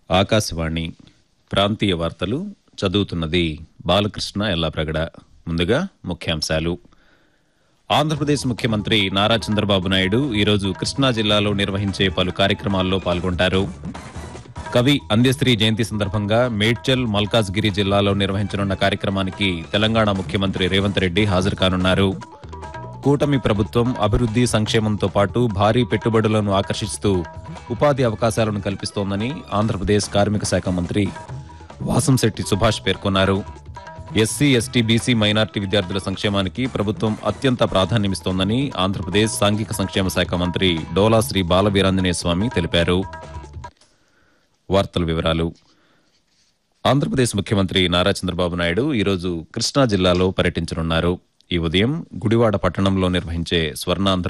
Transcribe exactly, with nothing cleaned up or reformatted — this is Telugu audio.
ఆకాశవాణి ప్రాంతీయ వార్తలు చదువుతున్నది బాలకృష్ణ ఎల్లాప్రగడ. ముందుగా ముఖ్యాంశాలు. ఆంధ్రప్రదేశ్ ముఖ్యమంత్రి నారా చంద్రబాబు నాయుడు ఈరోజు కృష్ణా జిల్లాలో నిర్వహించే పలు కార్యక్రమాల్లో పాల్గొంటారు. కవి అంద్యశ్రీ జయంతి సందర్భంగా మేడ్చల్, మల్కాజ్గిరి జిల్లాలో నిర్వహించనున్న కార్యక్రమానికి తెలంగాణ ముఖ్యమంత్రి రేవంత్ రెడ్డి హాజరు కానున్నారు. కూటమి ప్రభుత్వం అభివృద్ది, సంక్షేమంతో పాటు భారీ పెట్టుబడులను ఆకర్షిస్తూ ఉపాధి అవకాశాలను కల్పిస్తోందని ఆంధ్రప్రదేశ్ కార్మిక శాఖ మంత్రి వాసంశెట్టి సుభాష్ పేర్కొన్నారు. ఎస్సీ, ఎస్టీ, బీసీ, మైనార్టీ విద్యార్థుల సంక్షేమానికి ప్రభుత్వం అత్యంత ప్రాధాన్యమిస్తోందని ఆంధ్రప్రదేశ్ సాంఘిక సంక్షేమ శాఖ మంత్రి డోలా శ్రీ బాలవీరాంజనేయ స్వామి తెలిపారు. వార్తల వివరాలు. ఆంధ్రప్రదేశ్ ముఖ్యమంత్రి నారా చంద్రబాబు నాయుడు ఈరోజు కృష్ణా జిల్లాలో పర్యటించనున్నారు. ఈ ఉదయం గుడివాడ పట్టణంలో నిర్వహించే స్వర్ణాంధ్ర